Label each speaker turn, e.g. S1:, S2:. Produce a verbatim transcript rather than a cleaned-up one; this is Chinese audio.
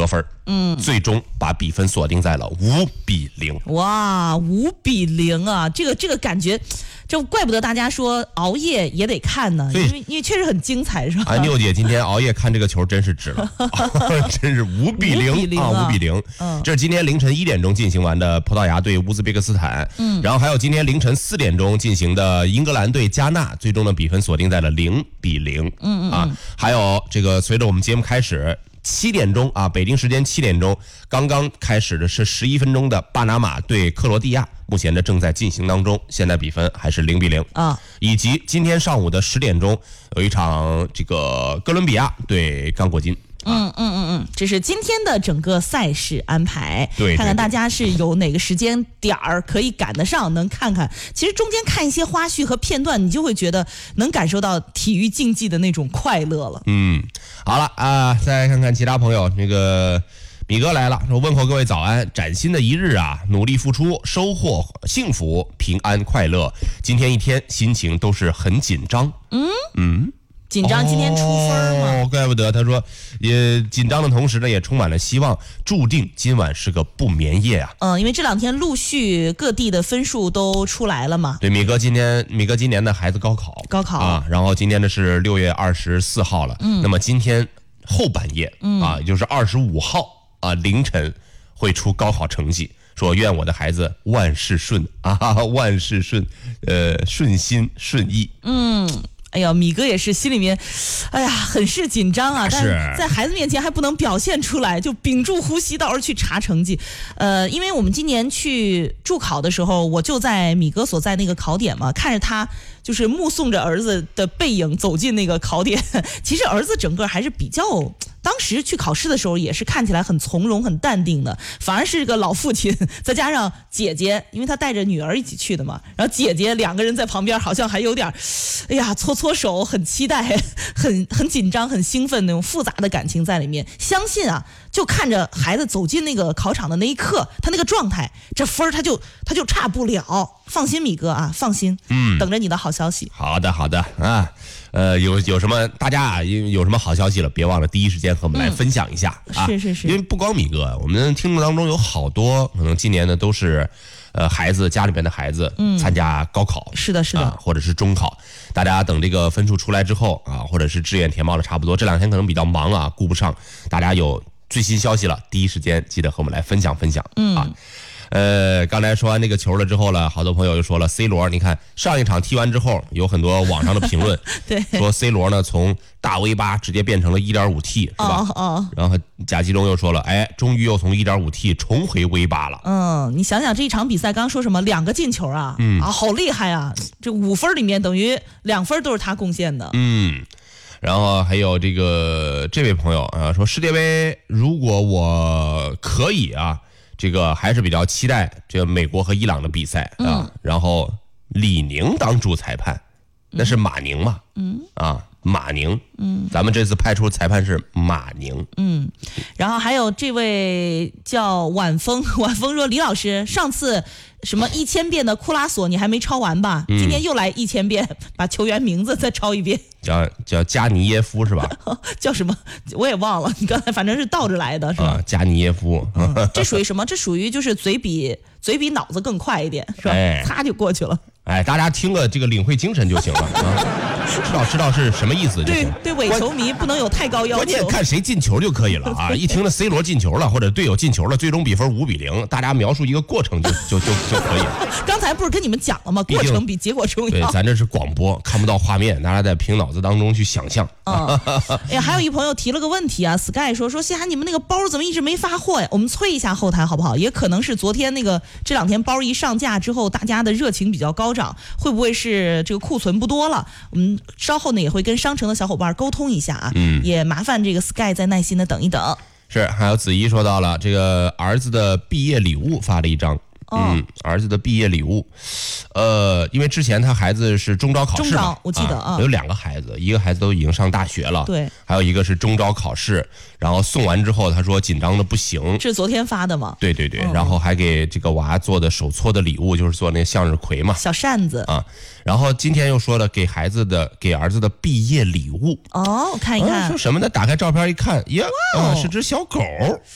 S1: 得分，嗯，最终把比分锁定在了五比零。
S2: 哇，五比零啊！这个这个感觉，这怪不得大家说熬夜也得看呢，因为因为确实很精彩，是吧？
S1: 啊，妞姐今天熬夜看这个球真是值了，真是五比零啊，五比零。嗯，这是今天凌晨一点钟进行完的葡萄牙对乌兹别克斯坦，嗯，然后还有今天凌晨四点钟进行的英格兰对加纳，最终的比分锁定在了零比零。嗯嗯啊，还有这个随着我们节目开始。七点钟啊，北京时间七点钟，刚刚开始的是十一分钟的巴拿马对克罗地亚，目前呢正在进行当中，现在比分还是零比零啊。以及今天上午的十点钟，有一场这个哥伦比亚对刚果金。
S2: 嗯嗯嗯嗯，这是今天的整个赛事安排。
S1: 对，
S2: 看看大家是有哪个时间点儿可以赶得上，能看看。其实中间看一些花絮和片段，你就会觉得能感受到体育竞技的那种快乐了。
S1: 嗯，好了啊，再看看其他朋友，那个米哥来了，说问候各位早安，崭新的一日啊，努力付出，收获幸福、平安、快乐。今天一天心情都是很紧张。嗯嗯。
S2: 紧张，今天出分吗？
S1: 哦，怪不得他说，也紧张的同时呢，也充满了希望，注定今晚是个不眠夜啊。
S2: 嗯，因为这两天陆续各地的分数都出来了嘛。
S1: 对，米哥今天，米哥今年的孩子高考，
S2: 高考
S1: 啊，然后今天呢是六月二十四号了。嗯，那么今天后半夜，嗯啊，也就是二十五号啊凌晨会出高考成绩。说愿我的孩子万事顺啊，万事顺，呃，顺心顺意。
S2: 嗯。哎呀，米哥也是心里面，哎呀，很是紧张啊，但
S1: 是
S2: 在孩子面前还不能表现出来，就屏住呼吸，到时候去查成绩。呃，因为我们今年去助考的时候，我就在米哥所在那个考点嘛，看着他就是目送着儿子的背影走进那个考点。其实儿子整个还是比较。当时去考试的时候也是看起来很从容很淡定的，反而是个老父亲，再加上姐姐，因为他带着女儿一起去的嘛，然后姐姐两个人在旁边好像还有点，哎呀搓搓手，很期待，很很紧张很兴奋，那种复杂的感情在里面。相信啊，就看着孩子走进那个考场的那一刻，他那个状态，这分他就他就差不了。放心米哥啊，放心，嗯，等着你的好消息。
S1: 好的好的啊，呃，有有什么大家啊，有什么好消息了，别忘了第一时间和我们来分享一下、
S2: 嗯、啊。是是是，
S1: 因为不光米哥，我们听众当中有好多可能今年呢都是，呃，孩子家里边的孩子参加高考，
S2: 嗯、是的是的、
S1: 啊，或者是中考，大家等这个分数出来之后啊，或者是志愿填报的差不多，这两天可能比较忙啊，顾不上，大家有最新消息了，第一时间记得和我们来分享分享、嗯、啊。呃，刚才说完那个球了之后了，好多朋友又说了 C 罗，你看上一场踢完之后，有很多网上的评论，
S2: 对，
S1: 说 C 罗呢从大 V 八直接变成了 一点五 T 是吧？
S2: 哦哦。
S1: 然后贾吉龙又说了，哎，终于又从 一点五 T 重回 V 八了。
S2: 嗯，你想想这一场比赛，刚刚说什么两个进球啊，嗯啊，好厉害啊！这五分里面等于两分都是他贡献的。
S1: 嗯。然后还有这个这位朋友啊，说世界杯如果我可以啊。这个还是比较期待这个美国和伊朗的比赛啊、嗯，然后李宁当主裁判，那是马宁嘛？嗯啊，马宁，嗯，咱们这次派出裁判是马宁，
S2: 嗯，然后还有这位叫晚风，晚风说李老师上次什么一千遍的库拉索你还没抄完吧？嗯、今天又来一千遍，把球员名字再抄一遍。
S1: 叫叫加尼耶夫是吧？
S2: 叫什么？我也忘了。你刚才反正是倒着来的，是吧？
S1: 啊、加尼耶夫、
S2: 嗯，这属于什么？这属于就是嘴比嘴比脑子更快一点，是吧？哎、擦就过去了。
S1: 哎，大家听个这个领会精神就行了啊，知道知道是什么意思就行。
S2: 对对，伪球迷不能有太高要求。
S1: 关键看谁进球就可以了啊！一听了 C 罗进球了，或者队友进球了，最终比分五比零，大家描述一个过程就就就就可以了。
S2: 刚才不是跟你们讲了吗？过程比结果重要。
S1: 对，咱这是广播，看不到画面，大家在凭脑子当中去想象。
S2: 嗯，哎呀，还有一朋友提了个问题啊 ，Sky 说说，西涵你们那个包怎么一直没发货呀？我们催一下后台好不好？也可能是昨天那个这两天包一上架之后，大家的热情比较高涨，会不会是这个库存不多了？我们稍后呢也会跟商城的小伙伴沟通一下啊，嗯，也麻烦这个 Sky 再耐心的等一等。
S1: 是，还有子怡说到了这个儿子的毕业礼物发了一张。嗯，儿子的毕业礼物，呃，因为之前他孩子是中招考试嘛，
S2: 中招我记得啊，
S1: 有两个孩子，一个孩子都已经上大学了，
S2: 对，
S1: 还有一个是中招考试，然后送完之后，他说紧张的不行，
S2: 是昨天发的吗？
S1: 对对对，嗯、然后还给这个娃做的手搓的礼物，就是做那个向日葵嘛，
S2: 小扇子
S1: 啊，然后今天又说了给孩子的给儿子的毕业礼物，
S2: 哦，看一看，
S1: 啊、说什么呢？打开照片一看，耶，啊，是只小狗。